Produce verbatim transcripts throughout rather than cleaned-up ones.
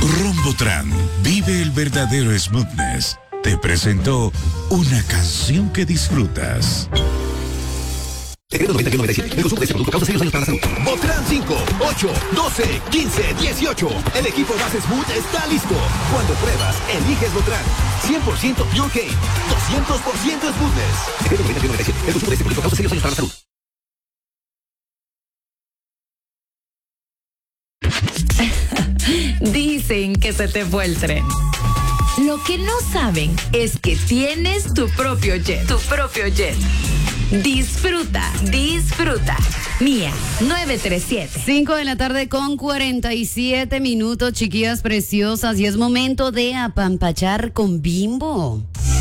Rombotran, vive el verdadero smoothness. Te presentó una canción que disfrutas. Secreto noventa y uno noventa y siete. El consumo de este producto causa serios daños para la salud. Botran cinco, ocho, doce, quince, dieciocho. El equipo más smooth está listo. Cuando pruebas, eliges Botran. cien por ciento Pure Cane. doscientos por ciento smoothness. Secreto noventa y uno noventa y siete. El consumo de este producto causa serios daños para la salud. Dicen que se te fue el tren. Lo que no saben es que tienes tu propio jet. Tu propio jet. Disfruta, disfruta. Mía, nueve tres siete. cinco de la tarde con cuarenta y siete minutos, chiquillas preciosas. Y es momento de apampachar con Bimbo.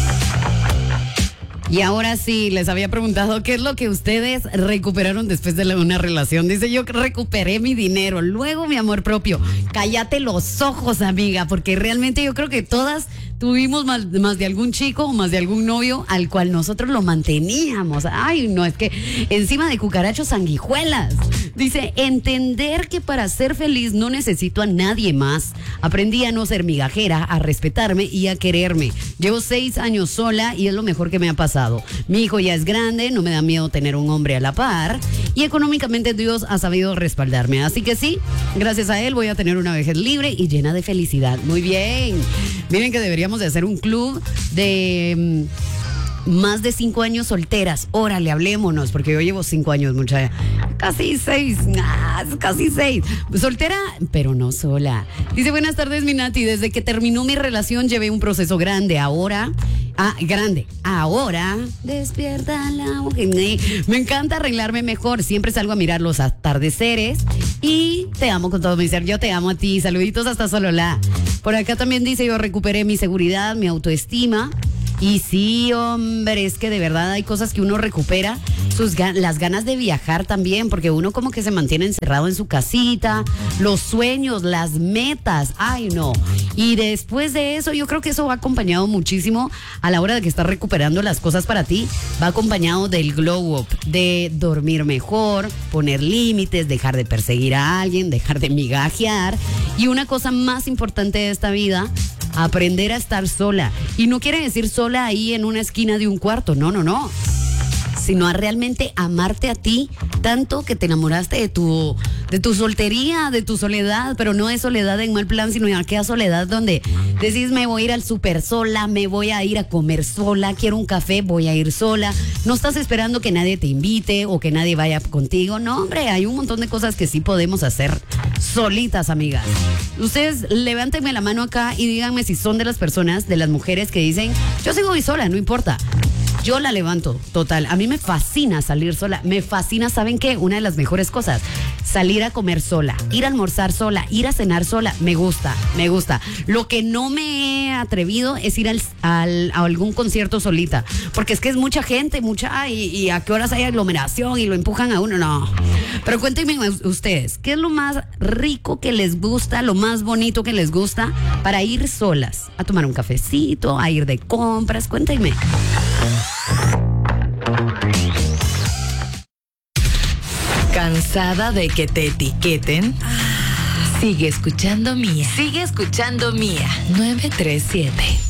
Y ahora sí, les había preguntado qué es lo que ustedes recuperaron después de una relación. Dice, yo recuperé mi dinero, luego mi amor propio. Cállate los ojos, amiga, porque realmente yo creo que todas tuvimos más, más de algún chico o más de algún novio al cual nosotros lo manteníamos. Ay, no, es que encima de cucarachos, sanguijuelas. Dice, entender que para ser feliz no necesito a nadie más. Aprendí a no ser migajera, a respetarme y a quererme. Llevo seis años sola y es lo mejor que me ha pasado. Mi hijo ya es grande, no me da miedo tener un hombre a la par. Y económicamente Dios ha sabido respaldarme. Así que sí, gracias a él voy a tener una vejez libre y llena de felicidad. Muy bien. Miren que deberíamos de hacer un club de mmm, más de cinco años solteras. Órale, hablémonos, porque yo llevo cinco años, mucha, casi seis, ah, casi seis. Soltera, pero no sola. Dice, buenas tardes, mi Nati. Desde que terminó mi relación llevé un proceso grande. Ahora, ah, grande. Ahora, despierta la mujer. Me encanta arreglarme mejor. Siempre salgo a mirar los atardeceres. Y te amo con todo mi ser. Yo te amo a ti. Saluditos hasta Sololá. Por acá también dice, yo recuperé mi seguridad, mi autoestima. Y sí, hombre, es que de verdad hay cosas que uno recupera, sus gan- las ganas de viajar también, porque uno como que se mantiene encerrado en su casita, los sueños, las metas, ay no. Y después de eso, yo creo que eso va acompañado muchísimo a la hora de que estás recuperando las cosas para ti, va acompañado del glow up, de dormir mejor, poner límites, dejar de perseguir a alguien, dejar de migajear. Y una cosa más importante de esta vida, aprender a estar sola. Y no quiere decir sola ahí en una esquina de un cuarto, no, no, no. Sino a realmente amarte a ti tanto que te enamoraste de tu, de tu soltería, de tu soledad, pero no es soledad en mal plan, sino aquella soledad donde decís, me voy a ir al súper sola, me voy a ir a comer sola, quiero un café, voy a ir sola. No estás esperando que nadie te invite o que nadie vaya contigo. No, hombre, hay un montón de cosas que sí podemos hacer solitas, amigas. Ustedes levántenme la mano acá y díganme si son de las personas, de las mujeres que dicen, yo sí voy sola, no importa. Yo la levanto, total. A mí me fascina salir sola. Me fascina, ¿saben qué? Una de las mejores cosas, salir a comer sola, ir a almorzar sola, ir a cenar sola. Me gusta, me gusta. Lo que no me he atrevido es ir al, al, a algún concierto solita. Porque es que es mucha gente, mucha... Y, y a qué horas hay aglomeración y lo empujan a uno. No. Pero cuéntenme ustedes, ¿qué es lo más rico que les gusta, lo más bonito que les gusta para ir solas? A tomar un cafecito, a ir de compras. Cuéntenme. ¿Cansada de que te etiqueten? Sigue escuchando Mía. Sigue escuchando Mía. nueve tres siete.